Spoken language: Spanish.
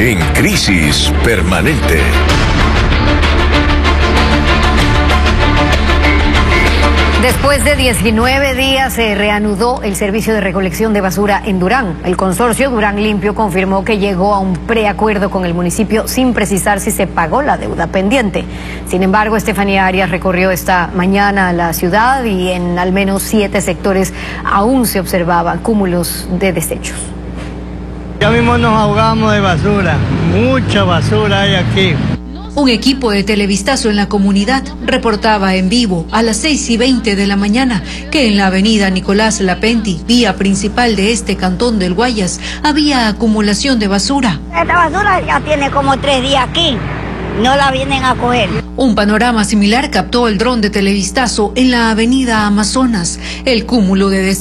en crisis permanente. Después de 19 días se reanudó el servicio de recolección de basura en Durán. El consorcio Durán Limpio confirmó que llegó a un preacuerdo con el municipio sin precisar si se pagó la deuda pendiente. Sin embargo, Estefanía Arias recorrió esta mañana la ciudad y en al menos 7 sectores aún se observaban cúmulos de desechos. Ya mismo nos ahogamos de basura, mucha basura hay aquí. Un equipo de Televistazo en la comunidad reportaba en vivo a las 6:20 de la mañana que en la avenida Nicolás Lapenti, vía principal de este cantón del Guayas, había acumulación de basura. Esta basura ya tiene como 3 días aquí, no la vienen a coger. Un panorama similar captó el dron de Televistazo en la avenida Amazonas. El cúmulo de